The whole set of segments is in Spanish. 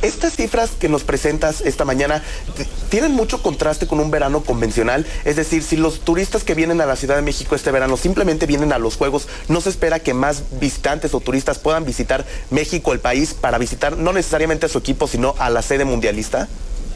Estas cifras que nos presentas esta mañana tienen mucho contraste con un verano convencional. Es decir, si los turistas que vienen a la Ciudad de México este verano simplemente vienen a los Juegos, ¿no se espera que más visitantes o turistas puedan visitar México, el país, para visitar no necesariamente a su equipo, sino a la sede mundialista?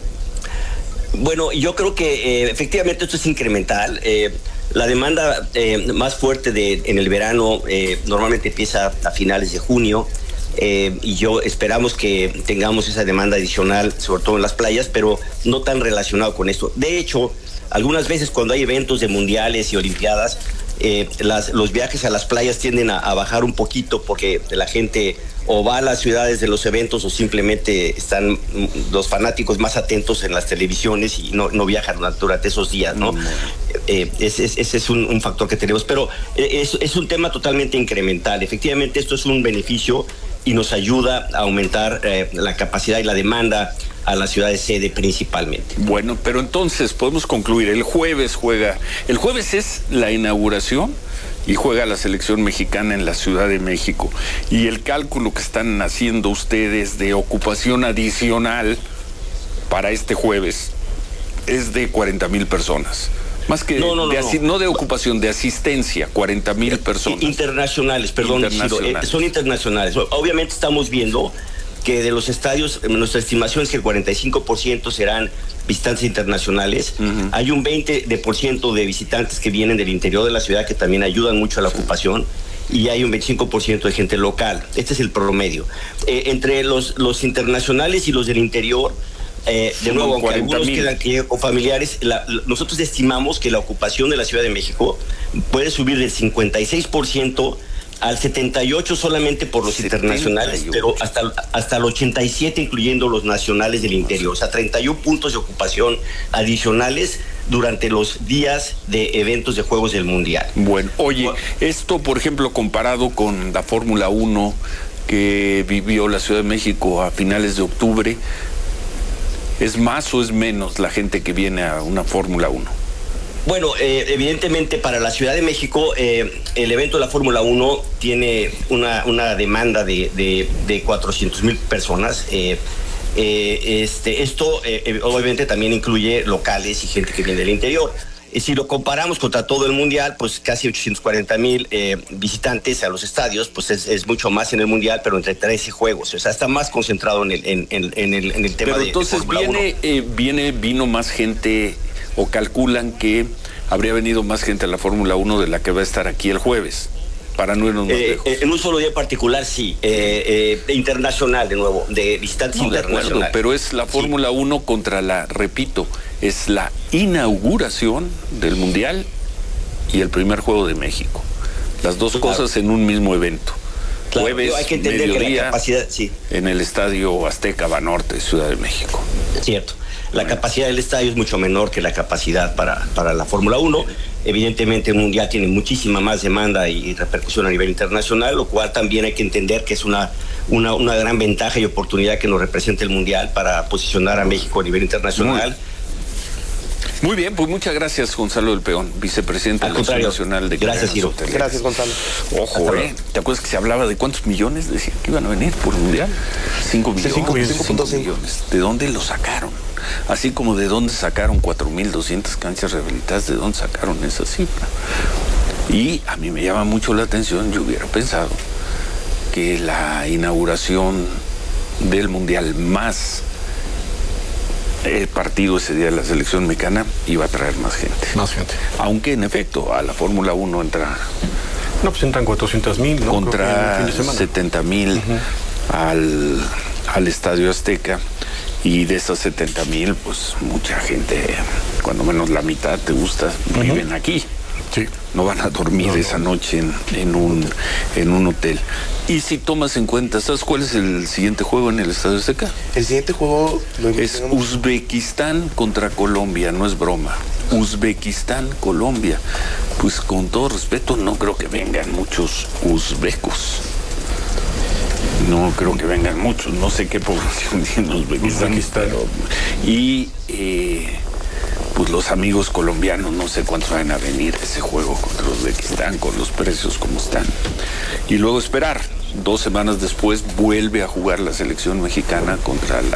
Bueno, yo creo que efectivamente esto es incremental. La demanda más fuerte en el verano normalmente empieza a finales de junio. Y esperamos que tengamos esa demanda adicional, sobre todo en las playas, pero no tan relacionado con esto. De hecho, algunas veces cuando hay eventos de mundiales y olimpiadas, los viajes a las playas tienden a bajar un poquito porque la gente o va a las ciudades de los eventos o simplemente están los fanáticos más atentos en las televisiones y no viajan durante esos días, ¿no? Ese es un factor que tenemos, pero es un tema totalmente incremental. Efectivamente, esto es un beneficio y nos ayuda a aumentar la capacidad y la demanda a la ciudad de sede principalmente. Bueno, pero entonces podemos concluir, el jueves es la inauguración y juega la selección mexicana en la Ciudad de México. Y el cálculo que están haciendo ustedes de ocupación adicional para este jueves es de 40,000 personas. Más que no de ocupación, de asistencia, 40,000 personas. Internacionales, perdón, son internacionales. Obviamente estamos viendo que de los estadios, nuestra estimación es que el 45% serán visitantes internacionales. Uh-huh. Hay un 20% de visitantes que vienen del interior de la ciudad que también ayudan mucho a la ocupación. Y hay un 25% de gente local. Este es el promedio. Entre los internacionales y los del interior, de nuevo, aunque algunos quedan con familiares, nosotros estimamos que la ocupación de la Ciudad de México puede subir del 56% al 78% solamente por los 78. Internacionales, pero hasta el 87% incluyendo los nacionales del interior. O sea, 31 puntos de ocupación adicionales durante los días de eventos de Juegos del Mundial. Bueno, oye, esto, por ejemplo, comparado con la Fórmula 1 que vivió la Ciudad de México a finales de octubre, ¿es más o es menos la gente que viene a una Fórmula 1? Bueno, evidentemente para la Ciudad de México el evento de la Fórmula 1 tiene una demanda de 400,000 personas. Esto obviamente también incluye locales y gente que viene del interior. Si lo comparamos contra todo el mundial, pues casi 840,000 visitantes a los estadios, pues es mucho más en el mundial, pero entre 13 juegos. O sea, está más concentrado en el tema pero entonces vino más gente, o calculan que habría venido más gente a la Fórmula 1 de la que va a estar aquí el jueves, para no irnos más lejos. En un solo día en particular, sí. Internacional, de nuevo, de visitantes internacionales. De acuerdo, pero es la Fórmula 1 contra es la inauguración del Mundial y el primer Juego de México. Las dos cosas en un mismo evento. Claro, jueves, hay que entender mediodía, que la capacidad, sí, en el Estadio Azteca Banorte, Ciudad de México. Cierto. La capacidad del estadio es mucho menor que la capacidad para la Fórmula 1. Evidentemente el Mundial tiene muchísima más demanda y repercusión a nivel internacional, lo cual también hay que entender que es una gran ventaja y oportunidad que nos representa el Mundial para posicionar a México a nivel internacional. Muy bien, pues muchas gracias, Gonzalo del Peón, vicepresidente de la Asociación Nacional de Gracias, Ciro. Gracias, Gonzalo. Ojo, ¿te acuerdas que se hablaba de cuántos millones? Decían que iban a venir por el Mundial. 5 millones. 5 millones. ¿De dónde lo sacaron? Así como de dónde sacaron 4,200 canchas rehabilitadas, ¿de dónde sacaron esa cifra? Y a mí me llama mucho la atención, yo hubiera pensado que la inauguración del Mundial más el partido ese día de la selección mexicana iba a traer más gente. Más gente. Aunque en efecto a la Fórmula 1 entra... No, pues entran 400,000, ¿no? Contra 70,000 al Estadio Azteca. Y de esas 70,000, pues mucha gente, cuando menos la mitad te gusta, viven aquí. Sí. No van a dormir esa noche en un hotel. Y si tomas en cuenta, ¿sabes cuál es el siguiente juego en el Estadio Azteca? El siguiente juego es Uzbekistán contra Colombia, no es broma. Uzbekistán, Colombia. Pues con todo respeto, no creo que vengan muchos uzbecos. No creo que vengan muchos, no sé qué población tiene Uzbekistán. Y pues los amigos colombianos, no sé cuántos van a venir a ese juego contra Uzbekistán, con los precios como están. Y luego esperar. 2 semanas después vuelve a jugar la selección mexicana contra la